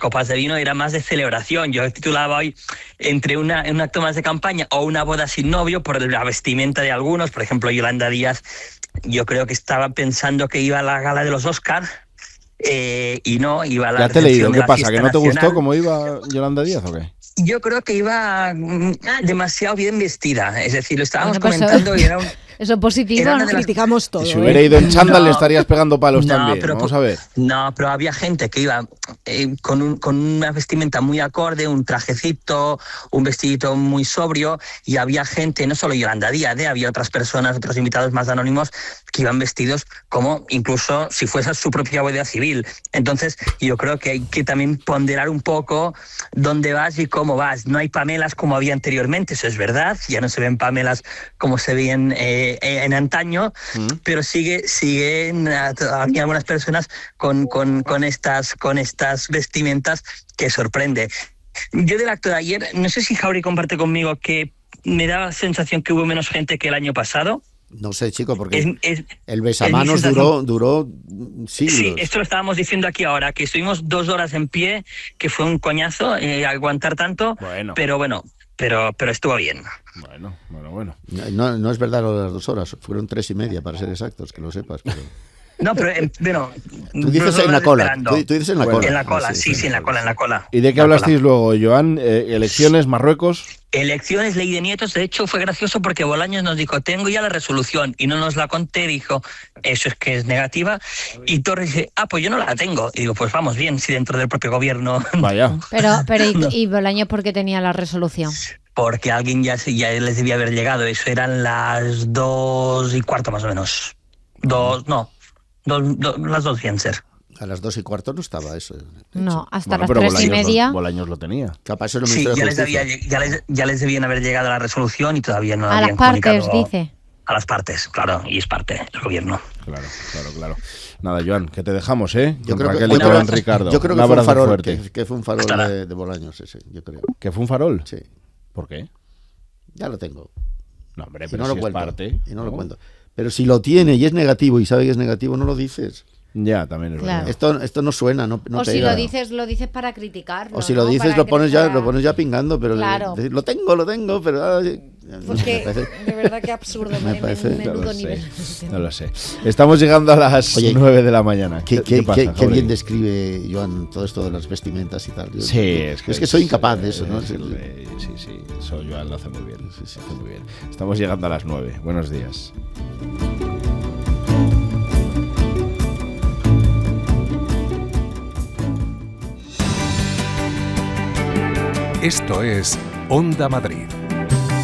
copas de vino era más de celebración. Yo titulaba hoy entre un acto más de campaña o una boda sin novio por la vestimenta de algunos. Por ejemplo, Yolanda Díaz, yo creo que estaba pensando que iba a la gala de los Oscars y no, iba a la... Ya te he leído, ¿qué pasa? ¿Que no te nacional. gustó cómo iba Yolanda Díaz o qué? Yo creo que iba demasiado bien vestida. Es decir, lo estábamos comentando y era un... Eso positivo, ¿no? Criticamos todo. Si hubiera ido en chándal le estarías pegando palos también. Pero, vamos a ver. No, pero había gente que iba con una vestimenta muy acorde, un trajecito, un vestidito muy sobrio, y había gente, no solo Yolanda Díaz, había otras personas, otros invitados más anónimos que iban vestidos como incluso si fuese su propia guardia civil. Entonces yo creo que hay que también ponderar un poco dónde vas y cómo vas. No hay Pamelas como había anteriormente, eso es verdad, ya no se ven Pamelas como se veían en antaño, pero siguen algunas personas con estas vestimentas que sorprende. Yo del acto de ayer, no sé si Jauri comparte conmigo que me da la sensación que hubo menos gente que el año pasado. No sé, chico, porque el besamanos duró siglos. Sí, esto lo estábamos diciendo aquí ahora, que estuvimos 2 horas en pie, que fue un coñazo aguantar tanto, pero estuvo bien. Bueno. No es verdad lo de las 2 horas, fueron 3:30 para ser exactos, que lo sepas, pero... No, pero tú dices en la cola. Tú dices en la cola. En la cola, sí, en la cola. ¿Y de qué hablasteis luego, Joan? ¿Elecciones, Marruecos? Elecciones, ley de nietos. De hecho, fue gracioso porque Bolaños nos dijo, tengo ya la resolución, y no nos la conté, dijo, eso es que es negativa. Y Torres dice, pues yo no la tengo. Y digo, pues vamos bien, si dentro del propio gobierno... Vaya. Pero ¿y Bolaños por qué tenía la resolución? Porque alguien ya les debía haber llegado. Eso eran las 2:15 más o menos. Las 2 bien ser. A las 2:15 no estaba eso. No, hasta las 3:30. Bolaños lo tenía. Capaz el sí, Ministerio de Justicia. Ya les debían haber llegado la resolución y todavía no a habían las partes, comunicado. dice. A las partes, claro, y es parte del gobierno. Claro. Nada, Joan, que te dejamos, ¿eh? Yo creo Ricardo. Yo creo que fue un farol, que fue un farol de Bolaños ese, yo creo. ¿Que fue un farol? Sí. ¿Por qué? Ya lo tengo. No, hombre, pero no no si lo cuento. Es parte. Y no lo cuento. Pero si lo tiene y es negativo y sabe que es negativo, no lo dices. Ya, también es verdad. Esto no suena, no o pega. Si lo dices para criticarlo. O si lo dices, lo pones ya pingando, pero decir, lo tengo, pero... Porque de verdad que absurdo, me parece, menudo nivel. No lo sé. Estamos llegando a las 9 de la mañana. Qué bien describe, Joan, todo esto de las vestimentas y tal. Sí, es que soy incapaz de eso, ¿no? Sí, eso Joan lo hace muy bien. Sí, hace muy bien. Estamos llegando a las 9. Buenos días. Esto es Onda Madrid.